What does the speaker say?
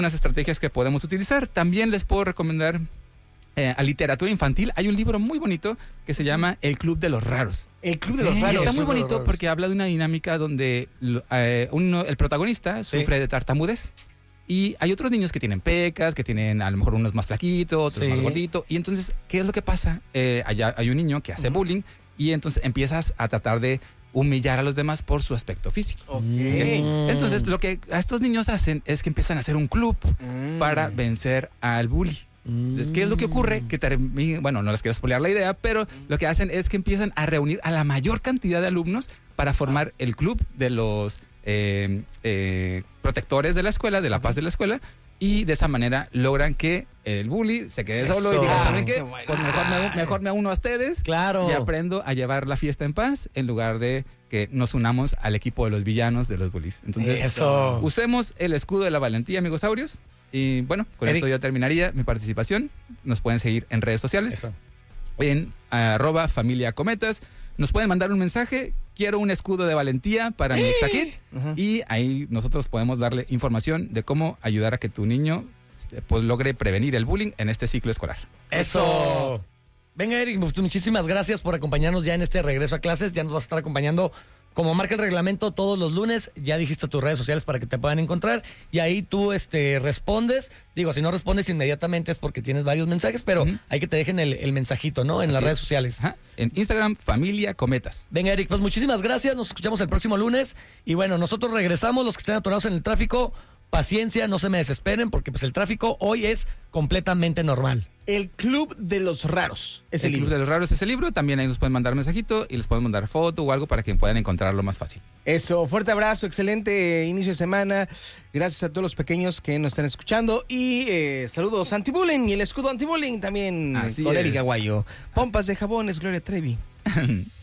unas estrategias que podemos utilizar. También les puedo recomendar a literatura infantil. Hay un libro muy bonito que se llama El Club de los Raros. El Club de los Raros. Y está muy bonito porque habla de una dinámica donde el protagonista sufre de tartamudez. Y hay otros niños que tienen pecas, que tienen a lo mejor unos más flaquitos, otros más gorditos. Y entonces, ¿qué es lo que pasa? Allá hay un niño que hace bullying y entonces empiezas a tratar de humillar a los demás por su aspecto físico. ¿Okay? Entonces, lo que a estos niños hacen es que empiezan a hacer un club para vencer al bully. Entonces, ¿qué es lo que ocurre? Bueno, no les quiero spoilear la idea, pero lo que hacen es que empiezan a reunir a la mayor cantidad de alumnos para formar el club de los protectores de la escuela, de la paz de la escuela, y de esa manera logran que el bully se quede solo y diga, ¿saben qué? Pues mejor me uno a ustedes y aprendo a llevar la fiesta en paz en lugar de que nos unamos al equipo de los villanos de los bullies. Entonces, usemos el escudo de la valentía, amigos saurios. Y bueno, con esto ya terminaría mi participación. Nos pueden seguir en redes sociales, en @familiacometas. Nos pueden mandar un mensaje, quiero un escudo de valentía para mi Exakit, y ahí nosotros podemos darle información de cómo ayudar a que tu niño pues, logre prevenir el bullying en este ciclo escolar. ¡Eso! Venga, Eric, muchísimas gracias por acompañarnos ya en este regreso a clases. Ya nos vas a estar acompañando como marca el reglamento todos los lunes. Ya dijiste tus redes sociales para que te puedan encontrar y ahí tú respondes. Digo, si no respondes inmediatamente es porque tienes varios mensajes, pero hay que te dejen el mensajito, ¿no? En las redes sociales. En Instagram, Familia Cometas. Venga, Eric, pues muchísimas gracias. Nos escuchamos el próximo lunes. Y bueno, nosotros regresamos. Los que estén atorados en el tráfico, paciencia, no se me desesperen porque pues el tráfico hoy es completamente normal. El Club de los Raros es el libro. El Club de los Raros es el libro. También ahí nos pueden mandar mensajito y les pueden mandar foto o algo para que puedan encontrarlo más fácil. Eso, fuerte abrazo, excelente inicio de semana. Gracias a todos los pequeños que nos están escuchando. Y saludos anti-bullying y el escudo anti-bullying también con Eric Aguayo. Pompas de jabones, Gloria Trevi.